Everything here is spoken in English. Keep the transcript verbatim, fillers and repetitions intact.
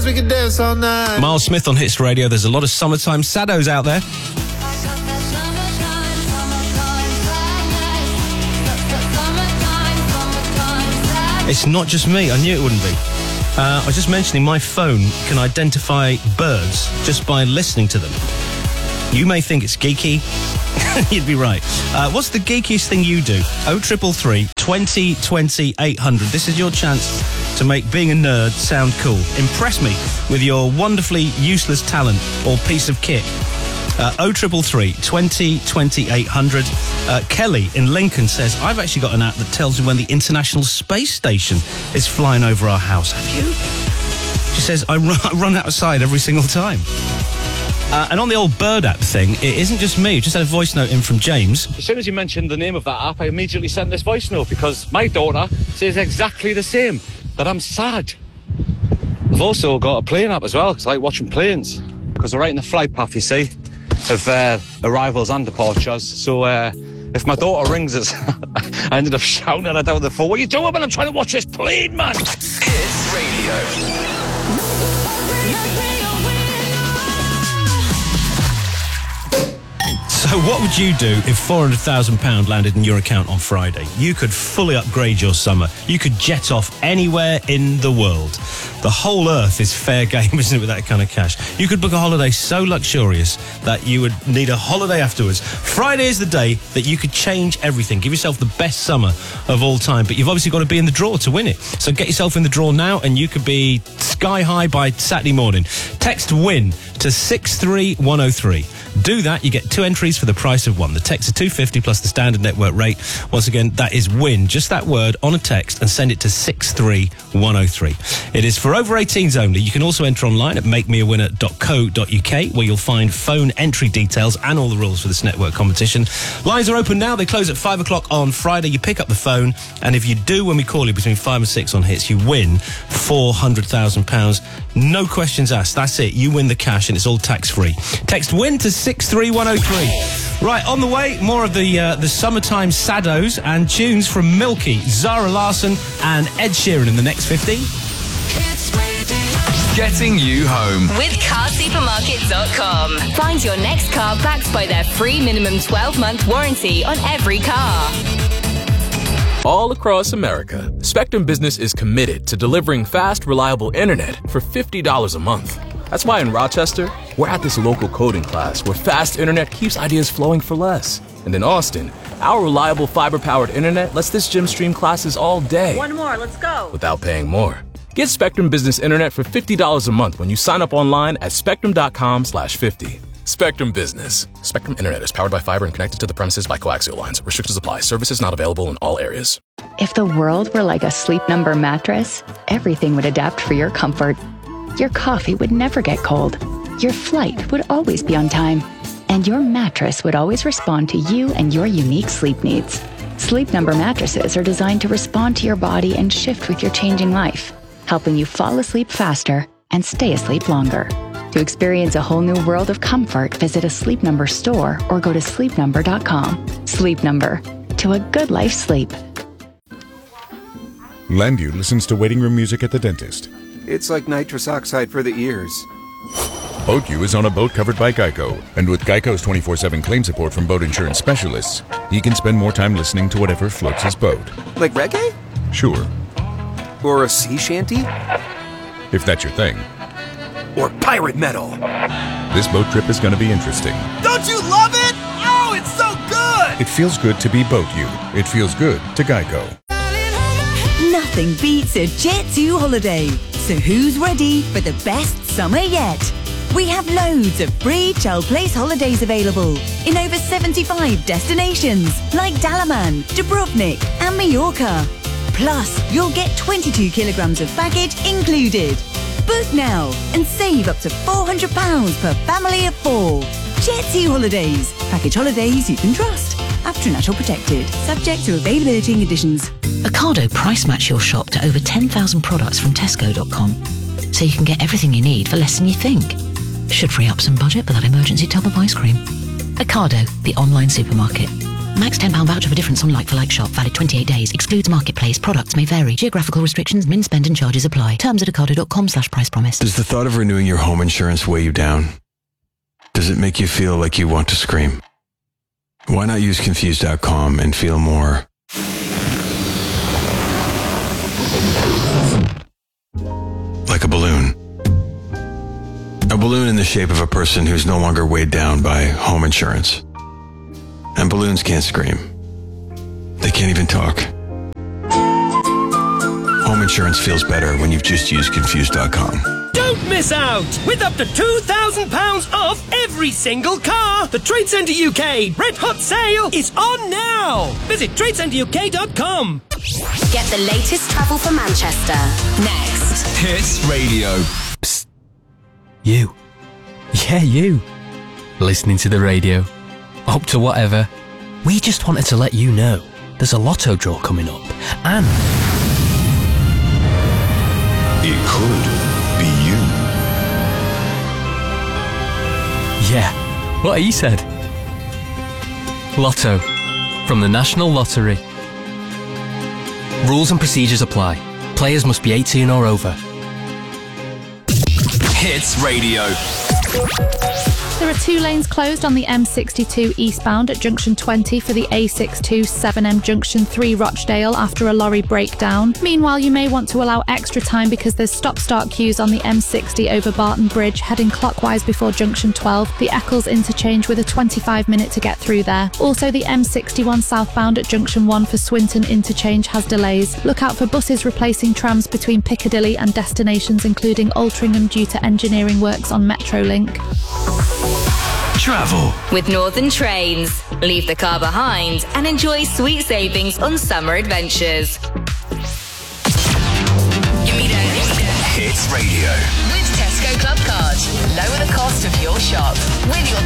we could dance all night. Miles Smith on Hits Radio. There's a lot of summertime saddos out there. It's not just me. I knew it wouldn't be. Uh, I was just mentioning my phone can identify birds just by listening to them. You may think it's geeky. You'd be right. Uh, what's the geekiest thing you do? oh triple three, twenty, twenty, eight hundred. This is your chance to make being a nerd sound cool. Impress me with your wonderfully useless talent or piece of kit. Uh, oh triple three, twenty, twenty, eight hundred. Uh, Kelly in Lincoln says, I've actually got an app that tells me when the International Space Station is flying over our house. Have you? She says, I run, I run outside every single time. Uh, and on the old bird app thing, it isn't just me. Just had a voice note in from James. As soon as you mentioned the name of that app, I immediately sent this voice note because my daughter says exactly the same, that I'm sad. I've also got a plane app as well, because I like watching planes. Because we're right in the flight path, you see, of uh, arrivals and departures. So uh, if my daughter rings us, I ended up shouting at her down the phone, what are you doing when I'm trying to watch this plane, man? Hits Radio. So what would you do if four hundred thousand pounds landed in your account on Friday? You could fully upgrade your summer. You could jet off anywhere in the world. The whole earth is fair game, isn't it, with that kind of cash? You could book a holiday so luxurious that you would need a holiday afterwards. Friday is the day that you could change everything. Give yourself the best summer of all time. But you've obviously got to be in the draw to win it. So get yourself in the draw now and you could be sky high by Saturday morning. Text WIN to six three one oh three. Do that, you get two entries for the price of one. The text are two hundred fifty plus the standard network rate. Once again, that is WIN, just that word on a text, and send it to six three one oh three. It is for over eighteens only. You can also enter online at make me a winner dot co dot uk, where you'll find phone entry details and all the rules for this network competition. Lines are open now. They close at five o'clock on Friday. You pick up the phone, and if you do, when we call you between five and six on Hits, you win four hundred thousand pounds. No questions asked. That's it. You win the cash, and it's all tax-free. Text WIN to six three one oh three. Right, on the way, more of the uh, the summertime saddos and tunes from Milky, Zara Larsson and Ed Sheeran in the next fifty. Getting you home with car supermarket dot com. Find your next car backed by their free minimum twelve month warranty on every car. All across America, Spectrum Business is committed to delivering fast, reliable internet for fifty dollars a month. That's why in Rochester, we're at this local coding class where fast internet keeps ideas flowing for less. And in Austin, our reliable fiber-powered internet lets this gym stream classes all day. One more, let's go. Without paying more. Get Spectrum Business Internet for fifty dollars a month when you sign up online at spectrum dot com slash fifty. Spectrum Business. Spectrum Internet is powered by fiber and connected to the premises by coaxial lines. Restrictions apply. Services not available in all areas. If the world were like a Sleep Number mattress, everything would adapt for your comfort. Your coffee would never get cold. Your flight would always be on time. And your mattress would always respond to you and your unique sleep needs. Sleep Number mattresses are designed to respond to your body and shift with your changing life, helping you fall asleep faster and stay asleep longer. To experience a whole new world of comfort, visit a Sleep Number store or go to sleep number dot com. Sleep Number. To a good life sleep. Landu listens to waiting room music at the dentist. It's like nitrous oxide for the ears. BoatU is on a boat covered by Geico, and with Geico's twenty-four seven claim support from boat insurance specialists, he can spend more time listening to whatever floats his boat. Like reggae? Sure. Or a sea shanty? If that's your thing. Or pirate metal. This boat trip is going to be interesting. Don't you love it? Oh, it's so good! It feels good to be BoatU. It feels good to Geico. Nothing beats a Jet two holiday. So who's ready for the best summer yet? We have loads of free Chel Place holidays available in over seventy-five destinations like Dalaman, Dubrovnik and Mallorca. Plus, you'll get twenty-two kilograms of baggage included. Book now and save up to four hundred pounds per family of four. Jet two Holidays. Package holidays you can trust. After National Protected. Subject to availability and conditions. Ocado price match your shop to over ten thousand products from Tesco dot com. So you can get everything you need for less than you think. Should free up some budget for that emergency tub of ice cream. Ocado, the online supermarket. Max ten pounds voucher for difference on like-for-like shop. Valid twenty-eight days. Excludes marketplace. Products may vary. Geographical restrictions, min spend and charges apply. Terms at ocado.com slash price promise. Does the thought of renewing your home insurance weigh you down? Does it make you feel like you want to scream? Why not use Confused dot com and feel more like a balloon? A balloon in the shape of a person who's no longer weighed down by home insurance. And balloons can't scream. They can't even talk. Home insurance feels better when you've just used Confused dot com. Don't miss out! With up to two thousand pounds off every single car! The Trade Centre U K Red Hot Sale is on now! Visit trade centre U K dot com. Get the latest travel for Manchester. Next. Hits Radio. Psst. You. Yeah, you. Listening to the radio. Up to whatever. We just wanted to let you know there's a lotto draw coming up. And it could be you. Yeah, what he said. Lotto. From the National Lottery. Rules and procedures apply. Players must be eighteen or over. Hits Radio. There are two lanes closed on the M sixty-two eastbound at junction twenty for the A sixty-two seven M junction three Rochdale after a lorry breakdown. Meanwhile, you may want to allow extra time because there's stop-start queues on the M sixty over Barton Bridge heading clockwise before junction twelve, the Eccles interchange with a twenty-five minute to get through there. Also, the M sixty-one southbound at junction one for Swinton interchange has delays. Look out for buses replacing trams between Piccadilly and destinations including Altrincham due to engineering works on Metrolink. Travel with Northern Trains. Leave the car behind and enjoy sweet savings on summer adventures. Give me that. Hits Radio. With Tesco Club Card. Lower the cost of your shop with your